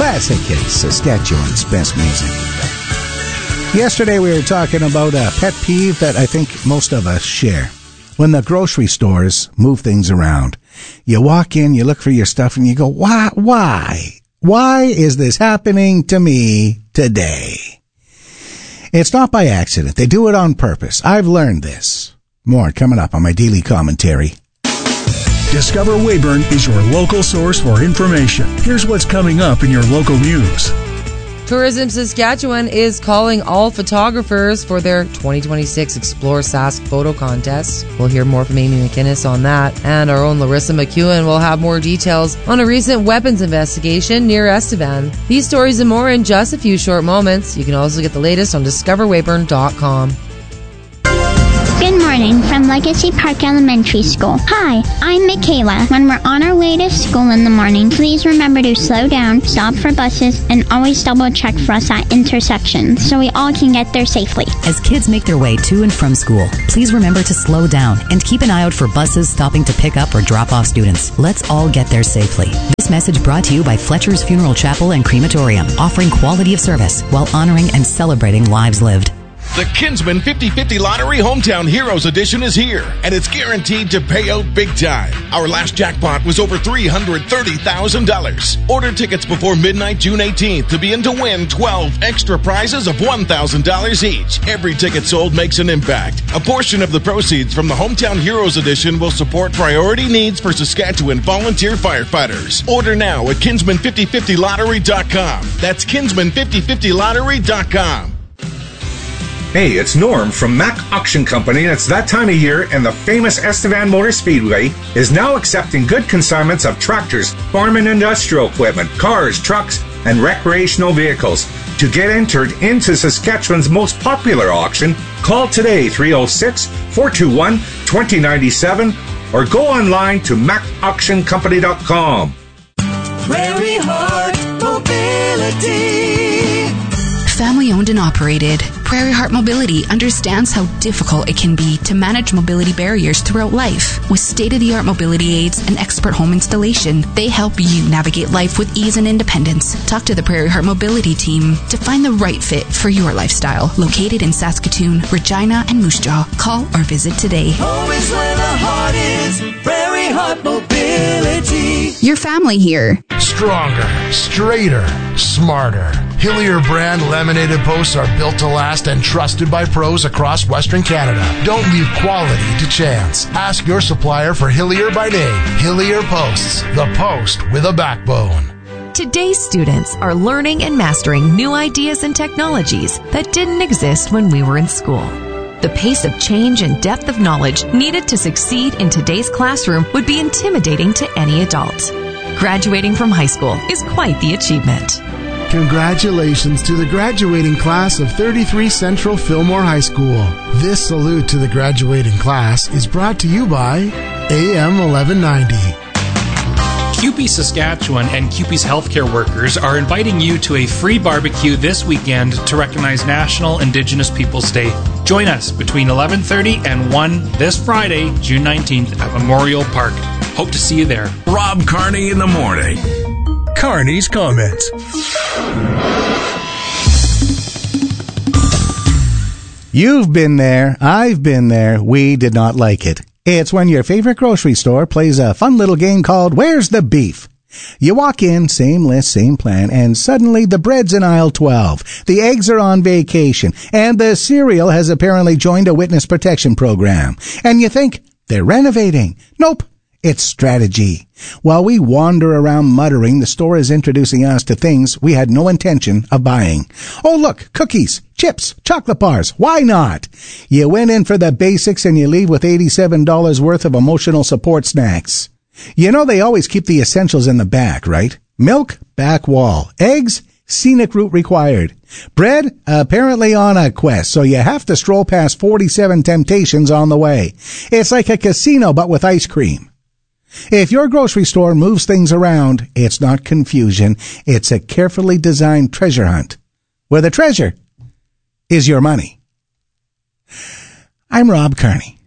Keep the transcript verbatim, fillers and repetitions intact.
Classic hits, Saskatchewan's best music. Yesterday we were talking about a pet peeve that I think most of us share. When the grocery stores move things around. You walk in, you look for your stuff, and you go, why, why? Why is this happening to me today? It's not by accident. They do it on purpose. I've learned this. More coming up on my daily commentary. Discover Weyburn is your local source for information. Here's what's coming up in your local news. Tourism Saskatchewan is calling all photographers for their twenty twenty-six Explore Sask photo contest. We'll hear more from Amy McInnes on that. And our own Larissa McEwen will have more details on a recent weapons investigation near Estevan. These stories and more in just a few short moments. You can also get the latest on discover weyburn dot com. Good morning from Legacy Park Elementary School. Hi, I'm Michaela. When we're on our way to school in the morning, please remember to slow down, stop for buses, and always double check for us at intersections so we all can get there safely. As kids make their way to and from school, please remember to slow down and keep an eye out for buses stopping to pick up or drop off students. Let's all get there safely. This message brought to you by Fletcher's Funeral Chapel and Crematorium, offering quality of service while honoring and celebrating lives lived. The Kinsman fifty fifty Lottery Hometown Heroes Edition is here, and it's guaranteed to pay out big time. Our last jackpot was over three hundred thirty thousand dollars. Order tickets before midnight June eighteenth to be in to win twelve extra prizes of one thousand dollars each. Every ticket sold makes an impact. A portion of the proceeds from the Hometown Heroes Edition will support priority needs for Saskatchewan volunteer firefighters. Order now at kinsman fifty fifty lottery dot com. That's kinsman fifty fifty lottery dot com. Hey, it's Norm from Mack Auction Company, and it's that time of year, and the famous Estevan Motor Speedway is now accepting good consignments of tractors, farm and industrial equipment, cars, trucks, and recreational vehicles. To get entered into Saskatchewan's most popular auction, call today three oh six, four two one, two oh nine seven or go online to mack auction company dot com. Prairie Heart Mobility. Family owned and operated, Prairie Heart Mobility understands how difficult it can be to manage mobility barriers throughout life. With state-of-the-art mobility aids and expert home installation, they help you navigate life with ease and independence. Talk to the Prairie Heart Mobility team to find the right fit for your lifestyle. Located in Saskatoon, Regina, and Moose Jaw. Call or visit today. Home is where the heart is. Prairie Heart Mobility. Your family here. Stronger, straighter, smarter. Hillier brand laminated posts are built to last and trusted by pros across Western Canada. Don't leave quality to chance. Ask your supplier for Hillier by name. Hillier Posts, the post with a backbone. Today's students are learning and mastering new ideas and technologies that didn't exist when we were in school. The pace of change and depth of knowledge needed to succeed in today's classroom would be intimidating to any adult. Graduating from high school is quite the achievement. Congratulations to the graduating class of thirty-three Central Fillmore High School. This salute to the graduating class is brought to you by A M eleven ninety. C U P E Saskatchewan and C U P E's healthcare workers are inviting you to a free barbecue this weekend to recognize National Indigenous Peoples Day. Join us between eleven thirty and one this Friday, June nineteenth at Memorial Park. Hope to see you there. Rob Carney in the morning. Carney's Comments. You've been there. I've been there. We did not like it. It's when your favorite grocery store plays a fun little game called Where's the Beef? You walk in, same list, same plan, and suddenly the bread's in aisle twelve, the eggs are on vacation, and the cereal has apparently joined a witness protection program. And you think, they're renovating. Nope. It's strategy. While we wander around muttering, the store is introducing us to things we had no intention of buying. Oh, look, cookies, chips, chocolate bars. Why not? You went in for the basics and you leave with eighty-seven dollars worth of emotional support snacks. You know they always keep the essentials in the back, right? Milk, back wall. Eggs, scenic route required. Bread, apparently on a quest, so you have to stroll past forty-seven temptations on the way. It's like a casino, but with ice cream. If your grocery store moves things around, it's not confusion. It's a carefully designed treasure hunt, where the treasure is your money. I'm Rob Carney.